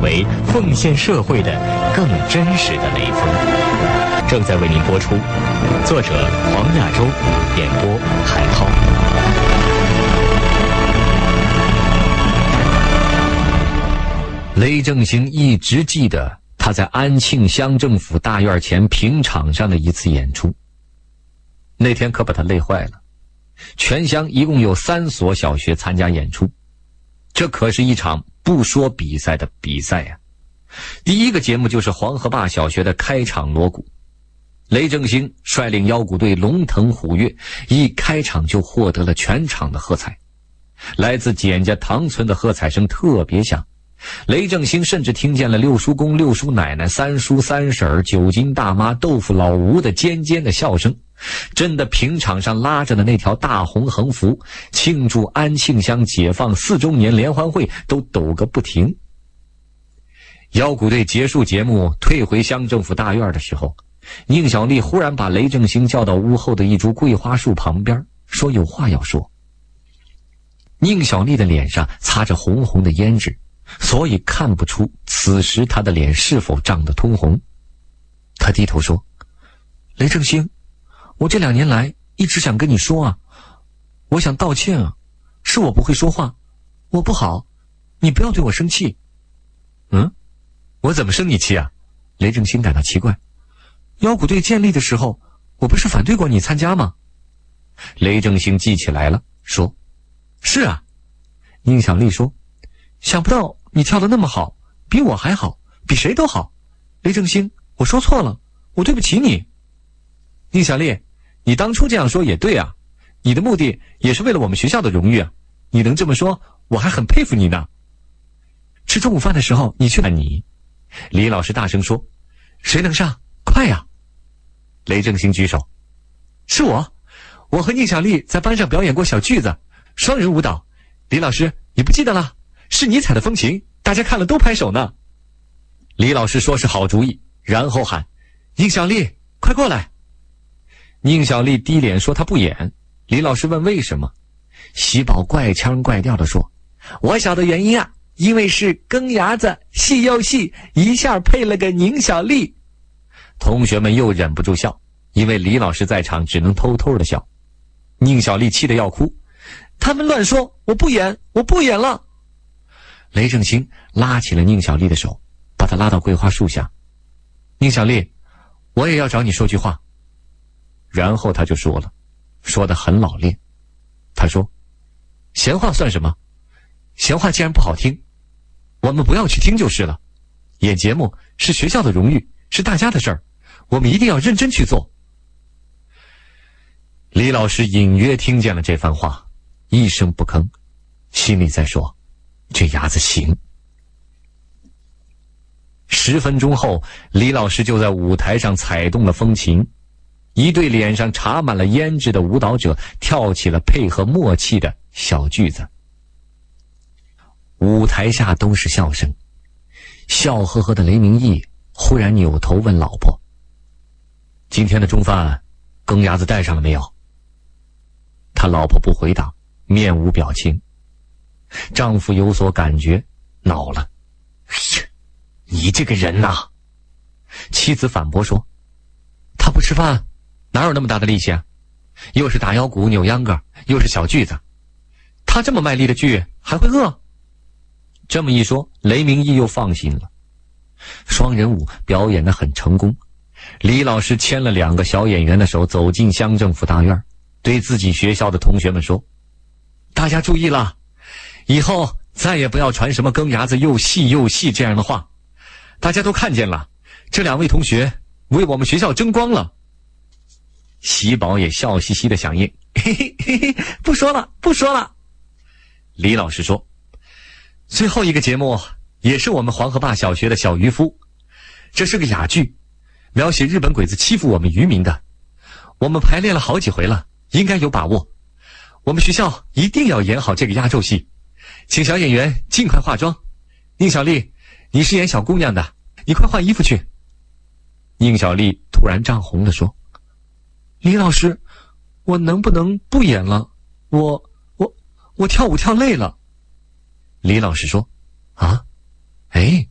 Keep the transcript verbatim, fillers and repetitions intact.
为奉献社会的更真实的雷锋。正在为您播出，作者黄亚洲，演播海涛。 雷正兴一直记得他在安庆乡政府大院前平场上的一次演出，那天可把他累坏了。全乡一共有三所小学参加演出，这可是一场不说比赛的比赛呀、啊！第一个节目就是黄河坝小学的开场锣鼓，雷正兴率领腰鼓队龙腾虎跃，一开场就获得了全场的喝彩。来自简家唐村的喝彩声特别响，雷正兴甚至听见了六叔公、六叔奶奶、三叔三婶儿、九斤大妈、豆腐老吴的尖尖的笑声，真的平场上拉着的那条大红横幅，庆祝安庆乡解放四周年联欢会都抖个不停。腰鼓队结束节目退回乡政府大院的时候，宁小丽忽然把雷正兴叫到屋后的一株桂花树旁边，说有话要说。宁小丽的脸上擦着红红的胭脂，所以看不出此时她的脸是否涨得通红。她低头说：雷正兴，我这两年来一直想跟你说啊，我想道歉啊，是我不会说话，我不好，你不要对我生气。嗯，我怎么生你气啊？雷正兴感到奇怪。腰鼓队建立的时候，我不是反对过你参加吗？雷正兴记起来了，说：是啊。宁小丽说：想不到你跳得那么好，比我还好，比谁都好。雷正兴，我说错了，我对不起你。宁小丽，你当初这样说也对啊，你的目的也是为了我们学校的荣誉啊，你能这么说，我还很佩服你呢。吃中午饭的时候，你去看你。李老师大声说：谁能上？快呀！雷正兴举手：是我，我和宁小丽在班上表演过小句子，双人舞蹈。李老师，你不记得了？是你踩的风琴，大家看了都拍手呢。李老师说是好主意，然后喊：宁小丽，快过来。宁小丽低脸说她不演。李老师问为什么，喜宝怪腔怪调地说：我晓得原因啊，因为是更牙子细又细，一下配了个宁小丽。同学们又忍不住笑，因为李老师在场只能偷偷的笑。宁小丽气得要哭，他们乱说，我不演，我不演了。雷正兴拉起了宁小丽的手，把她拉到桂花树下。宁小丽，我也要找你说句话。然后他就说了，说得很老练。他说：闲话算什么？闲话既然不好听，我们不要去听就是了。演节目是学校的荣誉，是大家的事儿，我们一定要认真去做。李老师隐约听见了这番话，一声不吭，心里在说：这伢子行。十分钟后，李老师就在舞台上踩动了风琴，一对脸上插满了胭脂的舞蹈者跳起了配合默契的小句子。舞台下都是笑声，笑呵呵的雷明义忽然扭头问老婆：今天的中饭羹牙子带上了没有？他老婆不回答，面无表情。丈夫有所感觉，恼了：哎呀，你这个人呐！妻子反驳说：他不吃饭哪有那么大的力气啊，又是打腰鼓扭秧歌，又是小句子，他这么卖力的剧还会饿？这么一说，雷明义又放心了。双人舞表演得很成功，李老师牵了两个小演员的手走进乡政府大院，对自己学校的同学们说：大家注意了，以后再也不要传什么羹牙子又细又细这样的话，大家都看见了，这两位同学为我们学校争光了。喜宝也笑嘻嘻的响应：嘿嘿嘿嘿，不说了不说了。李老师说：最后一个节目也是我们黄河坝小学的小渔夫，这是个哑剧，描写日本鬼子欺负我们渔民的，我们排练了好几回了，应该有把握。我们学校一定要演好这个压轴戏，请小演员尽快化妆。宁小丽，你是演小姑娘的，你快换衣服去。宁小丽突然涨红了说：李老师，我能不能不演了？我我我跳舞跳累了。李老师说：啊，哎，